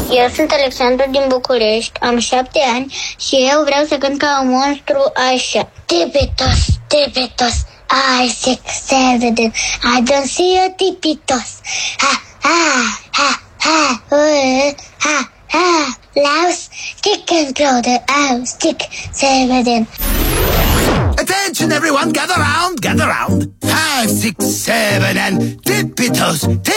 Eu sunt Alexandru din București, am 7 ani și eu vreau să cânt ca un monstru așa. Tipitos, tipitos, I 6, 7, I don't see a tipitos. Ha, ha, ha, ha, ha, ha, louse, stick and throw the out, stick, 7. Attention everyone, gather round, gather round. 5, 6, 7 and tippy-toes,